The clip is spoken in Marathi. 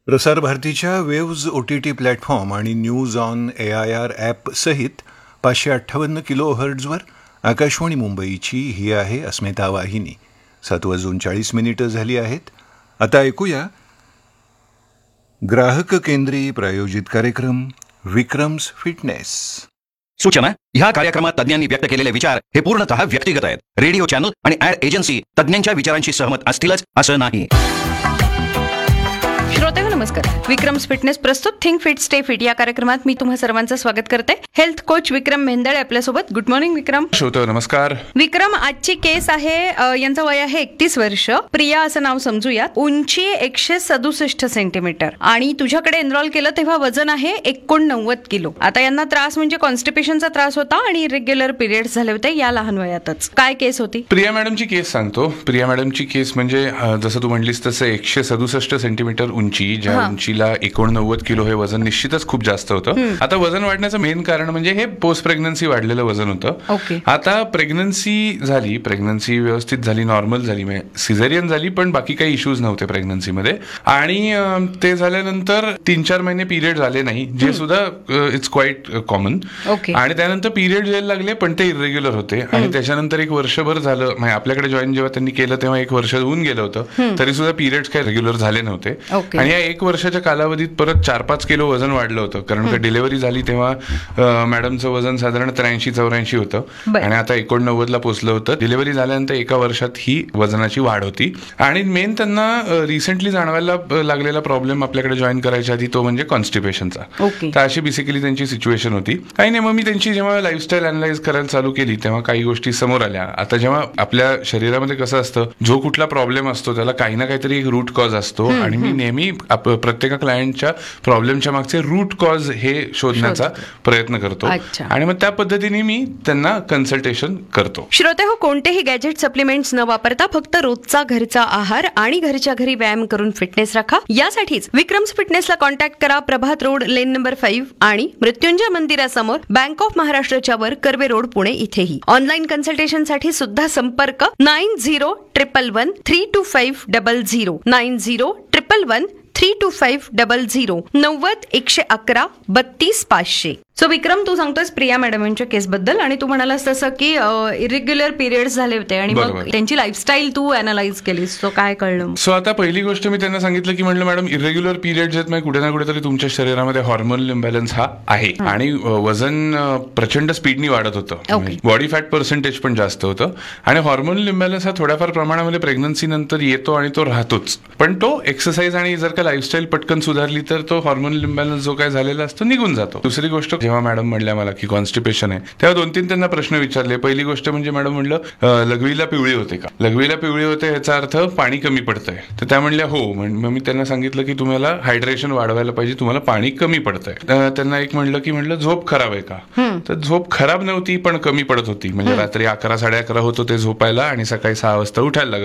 प्रसार भारतीच्या वेव्ज OTT प्लॅटफॉर्म आणि न्यूज ऑन AIR ॲप सहित 558 किलोहर्ट्झवर आकाशवाणी मुंबईची ही आहे अस्मिता वाहिनी. 7:40 झाली आहेत. आता ऐकूया ग्राहक केंद्री प्रायोजित कार्यक्रम विक्रम्स फिटनेस. सूचना: ह्या कार्यक्रमात तज्ञांनी व्यक्त केलेले विचार हे पूर्णतः व्यक्तिगत आहेत. रेडिओ चॅनल आणि ॲड एजन्सी तज्ञांच्या विचारांशी सहमत असतीलच असं नाही. श्रोते नमस्कार. विक्रम्स फिटनेस प्रस्तुत थिंक फिट स्टे फिट या कार्यक्रमात मी तुम्हा सर्वांचं स्वागत करते. हेल्थ कोच विक्रम मेंदळे आपल्यासोबत. गुड मॉर्निंग विक्रम. श्रोते नमस्कार. विक्रम, आजची केस आहे, यांचं वय आहे 31 वर्ष. प्रिया असं नाव समजूयात. उंची 167 सेंटीमीटर आणि तुझ्याकडे एनरोल केलं तेव्हा वजन आहे 89 किलो. आता यांना त्रास म्हणजे कॉन्स्टिपेशनचा त्रास होता आणि इरेग्युलर पिरियड्स झाले होते या लहान वयातच. काय केस होती? प्रिया मॅडमची केस सांगतो. प्रिया मॅडमची केस म्हणजे जसं तू म्हणलीस तसं 167 सेंटीमीटर उंची, ज्या उंचीला 89 किलो हे वजन निश्चितच खूप जास्त होतं. आता वजन वाढण्याचं मेन कारण म्हणजे हे पोस्ट प्रेग्नन्सी वाढलेलं वजन होतं. आता प्रेग्नन्सी झाली, प्रेग्नन्सी व्यवस्थित झाली, नॉर्मल झाली, सिझेरियन झाली, पण बाकी काही इश्यूज नव्हते प्रेग्नन्सीमध्ये. आणि ते झाल्यानंतर 3-4 महिने पिरियड झाले नाही, जे सुद्धा इट्स क्वाईट कॉमन. आणि त्यानंतर पिरियड यायला लागले, पण ते इरेग्युलर होते. आणि त्याच्यानंतर 1 वर्षभर झालं, म्हणजे आपल्याकडे जॉईन जेव्हा त्यांनी केलं तेव्हा 1 वर्ष होऊन गेलं होतं, तरी सुद्धा पिरियड्स काही रेग्युलर झाले नव्हते. आणि या 1 वर्षाच्या कालावधीत परत 4-5 किलो वजन वाढलं होतं. कारण का डिलिव्हरी झाली तेव्हा मॅडमचं वजन साधारण 83-84 होतं आणि आता 89 ला पोहोचलं होतं. डिलिव्हरी झाल्यानंतर 1 वर्षात ही वजनाची वाढ होती. आणि मेन त्यांना रिसेंटली जाणवायला लागलेला प्रॉब्लेम आपल्याकडे जॉईन करायच्या आधी तो म्हणजे कॉन्स्टिपेशनचा. तर अशी बेसिकली त्यांची सिच्युएशन होती. काही नाही, मग मी त्यांची जेव्हा लाईफस्टाईल अनालाइज करायला चालू केली तेव्हा काही गोष्टी समोर आल्या. आता जेव्हा आपल्या शरीरामध्ये कसं असतं, जो कुठला प्रॉब्लेम असतो त्याला काही ना काहीतरी एक रूट कॉज असतो. आणि मी नेहमी प्रत्येक क्लायंटच्या प्रॉब्लेमच्या मागचे रूट कॉज हे शोधण्याचा प्रयत्न करतो. आणि मग त्या पद्धतीने मी त्यांना कन्सल्टेशन करतो. श्रोते हो, कोणतेही गॅजेट सप्लिमेंट्स न वापरता फक्त रोजचा घरचा आहार आणि घरच्या घरी व्यायाम करून फिटनेस राखा. यासाठीच विक्रम्स फिटनेसला कॉन्टॅक्ट करा. प्रभात रोड, लेन नंबर 5 आणि मृत्युंजय मंदिरासमोर, बँक ऑफ महाराष्ट्राच्या वर, कर्वे रोड, पुणे इथेही. ऑनलाईन कन्सल्टेशन साठी सुद्धा संपर्क 9011132500 9011132500 90-111 32-500. सो विक्रम, तू सांगतोस प्रिया मॅडम यांच्या केस बद्दल आणि तू म्हणालास तसं की इरेग्युलर पिरियड्स झाले होते आणि मग त्यांची लाईफस्टाईल तू अनालाइज केलीस. सो काय कळलं? सो आता पहिली गोष्ट मी त्यांना सांगितलं की म्हटलं मॅडम, इरेग्युलर पिरियड्स आहेत, म्हणजे कुठे ना कुठेतरी तुमच्या शरीरामध्ये हॉर्मोनल इम्बॅलन्स हा आहे आणि वजन प्रचंड स्पीडनी वाढत होतं. बॉडी फॅट पर्सेंटेज पण जास्त होतं आणि हॉर्मोनल इम्बॅलन्स हा थोड्याफार प्रमाणामध्ये प्रेग्नन्सी नंतर येतो आणि तो राहतोच. पण तो एक्सरसाइज आणि जर का लाईफस्टाईल पटकन सुधारली तर तो हॉर्मोनल इम्बॅलन्स जो काय झालेला असतो निघून जातो. दुसरी गोष्ट, जेव्हा मॅडम म्हणल्या मला की कॉन्स्टिपेशन आहे तेव्हा 2-3 त्यांना प्रश्न विचारले. पहिली गोष्ट म्हणजे मॅडम म्हणलं, लघवीला पिवळी होते का? लघवीला पिवळी होते याचा अर्थ पाणी कमी पडतंय. तर त्या म्हणल्या हो. मग मी त्यांना सांगितलं की तुम्हाला हायड्रेशन वाढवायला पाहिजे, तुम्हाला पाणी कमी पडतंय. त्यांना एक म्हणलं झोप खराब आहे का? तर झोप खराब नव्हती पण कमी पडत होती. म्हणजे रात्री 11-11:30 होत होते झोपायला आणि सकाळी 6 वाजता उठायला लागत